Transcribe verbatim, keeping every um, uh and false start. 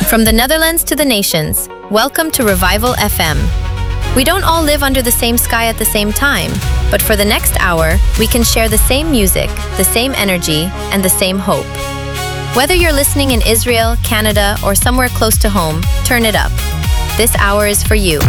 From the Netherlands to the nations, welcome to Revival F M. We don't all live under the same sky at the same time, but for the next hour, we can share the same music, the same energy, and the same hope. Whether you're listening in Israel, Canada, or somewhere close to home, turn it up. This hour is for you.